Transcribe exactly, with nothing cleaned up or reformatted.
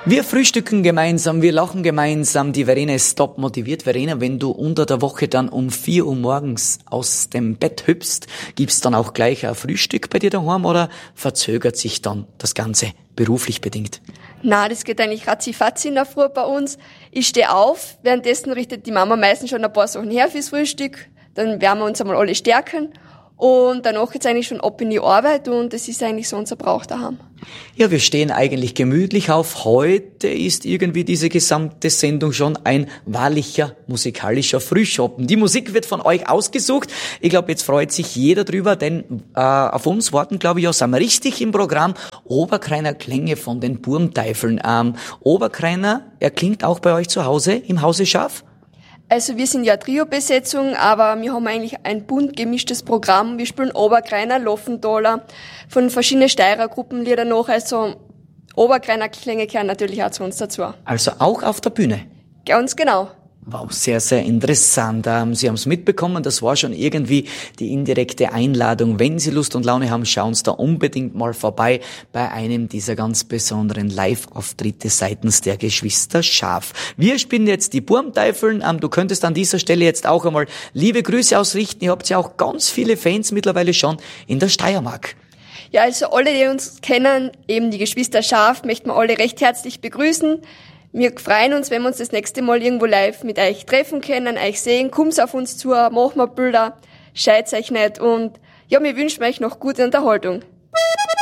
Wir frühstücken gemeinsam, wir lachen gemeinsam. Die Verena ist top motiviert. Verena, wenn du unter der Woche dann um vier Uhr morgens aus dem Bett hüpfst, gibt's dann auch gleich ein Frühstück bei dir daheim oder verzögert sich dann das Ganze beruflich bedingt? Na, das geht eigentlich ratzi-fatzi in der Früh bei uns. Ich stehe auf, währenddessen richtet die Mama meistens schon ein paar Sachen her fürs Frühstück. Dann werden wir uns einmal alle stärken. Und danach geht's eigentlich schon ab in die Arbeit und das ist eigentlich so unser Brauch daheim. Ja, wir stehen eigentlich gemütlich auf. Heute ist irgendwie diese gesamte Sendung schon ein wahrlicher musikalischer Frühschoppen. Die Musik wird von euch ausgesucht. Ich glaube, jetzt freut sich jeder drüber, denn äh, auf uns warten, glaube ich, ja, sind wir richtig im Programm. Oberkreiner Klänge von den Burmteifeln. Ähm, Oberkreiner, er klingt auch bei euch zu Hause, im Hause Schaf? Also wir sind ja Trio-Besetzung, aber wir haben eigentlich ein bunt gemischtes Programm. Wir spielen Oberkreiner, Loffenthaler, von verschiedenen Steirer Gruppenlieder noch. Also Oberkreiner Klänge gehören natürlich auch zu uns dazu. Also auch auf der Bühne? Ganz genau. Wow, sehr, sehr interessant. Ähm, Sie haben es mitbekommen, das war schon irgendwie die indirekte Einladung. Wenn Sie Lust und Laune haben, schauen Sie da unbedingt mal vorbei bei einem dieser ganz besonderen Live-Auftritte seitens der Geschwister Schaf. Wir spielen jetzt die Burmteifeln. Ähm, du könntest an dieser Stelle jetzt auch einmal liebe Grüße ausrichten. Ihr habt ja auch ganz viele Fans mittlerweile schon in der Steiermark. Ja, also alle, die uns kennen, eben die Geschwister Schaf, möchten wir alle recht herzlich begrüßen. Wir freuen uns, wenn wir uns das nächste Mal irgendwo live mit euch treffen können, euch sehen. Kommt auf uns zu, machen wir Bilder, scheid's euch nicht und ja, wir wünschen euch noch gute Unterhaltung.